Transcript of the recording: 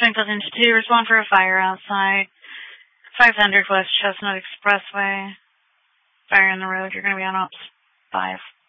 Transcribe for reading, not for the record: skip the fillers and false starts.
Springfield into 2, respond for a fire outside. 500 West Chestnut Expressway. Fire in the road. You're going to be on Ops 5.